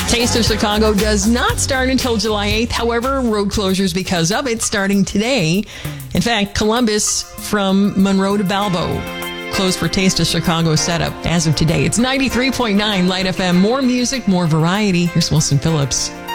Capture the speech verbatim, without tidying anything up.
Taste of Chicago does not start until July eighth. However, road closures because of it starting today. In fact, Columbus from Monroe to Balbo closed for Taste of Chicago setup as of today. It's ninety-three point nine Light F M. More music, more variety. Here's Wilson Phillips.